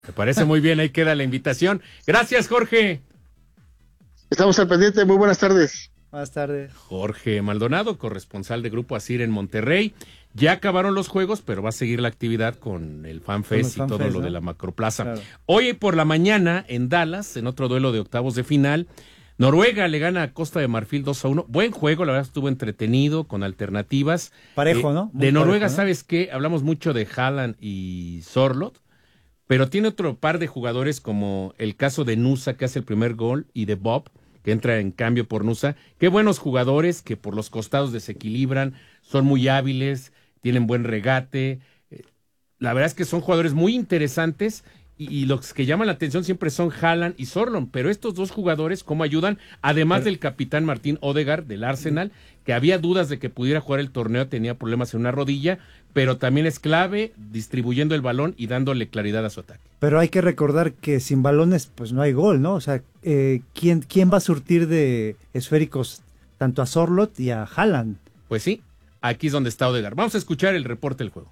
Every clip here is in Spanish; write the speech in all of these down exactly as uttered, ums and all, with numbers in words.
Me parece muy bien, ahí queda la invitación. Gracias, Jorge. Estamos al pendiente, muy buenas tardes. Buenas tardes. Jorge Maldonado, corresponsal de Grupo Asir en Monterrey. Ya acabaron los juegos, pero va a seguir la actividad con el FanFest y Fan todo Fest, lo ¿no? de la Macroplaza. Claro. Hoy por la mañana, en Dallas, en otro duelo de octavos de final, Noruega le gana a Costa de Marfil dos a uno. Buen juego, la verdad estuvo entretenido, con alternativas. Parejo, Eh, ¿no? Muy de Noruega, parejo, ¿no? ¿sabes qué? Hablamos mucho de Haaland y Sorloth, pero tiene otro par de jugadores como el caso de Nusa, que hace el primer gol, y de Bob, que entra en cambio por Nusa. Qué buenos jugadores que por los costados desequilibran, son muy hábiles, tienen buen regate. Eh, La verdad es que son jugadores muy interesantes y, y los que llaman la atención siempre son Haaland y Sorloth, pero estos dos jugadores, ¿cómo ayudan? Además del capitán Martín Odegaard del Arsenal, que había dudas de que pudiera jugar el torneo, tenía problemas en una rodilla, pero también es clave distribuyendo el balón y dándole claridad a su ataque. Pero hay que recordar que sin balones pues no hay gol, ¿no? O sea, eh, ¿quién, ¿quién va a surtir de esféricos tanto a Sorloth y a Haaland? Pues sí, aquí es donde está Odegaard. Vamos a escuchar el reporte del juego.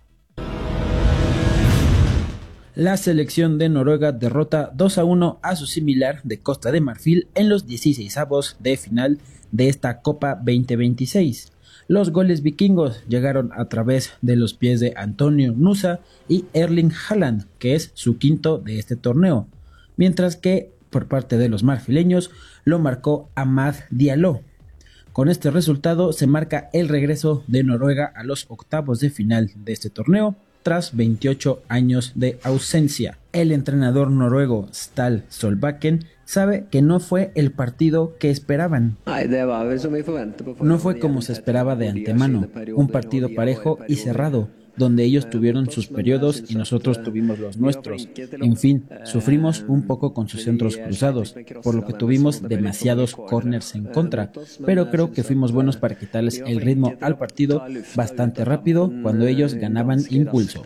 La selección de Noruega derrota dos a uno a su similar de Costa de Marfil en los dieciseisavos de final de esta Copa veinte veintiséis. Los goles vikingos llegaron a través de los pies de Antonio Nusa y Erling Haaland, que es su quinto de este torneo, mientras que por parte de los marfileños lo marcó Amad Diallo. Con este resultado se marca el regreso de Noruega a los octavos de final de este torneo, tras veintiocho años de ausencia. El entrenador noruego Ståle Solbakken sabe que no fue el partido que esperaban. No fue como se esperaba de antemano, un partido parejo y cerrado, donde ellos tuvieron sus periodos y nosotros tuvimos los nuestros. En fin, sufrimos un poco con sus centros cruzados, por lo que tuvimos demasiados corners en contra, pero creo que fuimos buenos para quitarles el ritmo al partido bastante rápido cuando ellos ganaban impulso.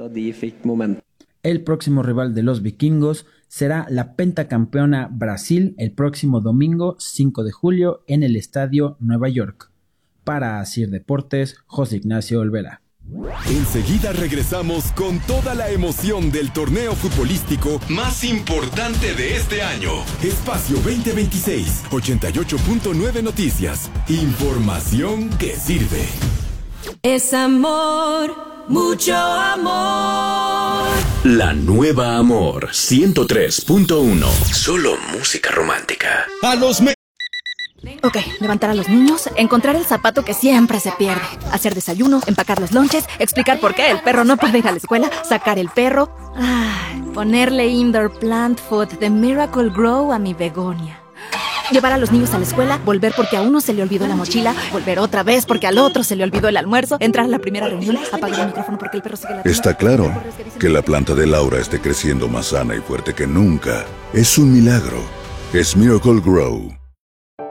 El próximo rival de los vikingos será la pentacampeona Brasil el próximo domingo cinco de julio en el Estadio Nueva York. Para Asir Deportes, José Ignacio Olvera. Enseguida regresamos con toda la emoción del torneo futbolístico más importante de este año. Espacio veinte veintiséis, ochenta y ocho punto nueve Noticias. Información que sirve. Es amor, mucho amor. La nueva Amor ciento tres punto uno. Solo música romántica. A los me Ok, levantar a los niños, encontrar el zapato que siempre se pierde, hacer desayuno, empacar los lonches, explicar por qué el perro no puede ir a la escuela, sacar el perro, ay, ponerle indoor plant food de Miracle Grow a mi begonia. Llevar a los niños a la escuela, volver porque a uno se le olvidó la mochila, volver otra vez porque al otro se le olvidó el almuerzo, entrar a la primera reunión, apagar el micrófono porque el perro sigue ladrando. Está claro que la planta de Laura esté creciendo más sana y fuerte que nunca. Es un milagro. Es Miracle Grow.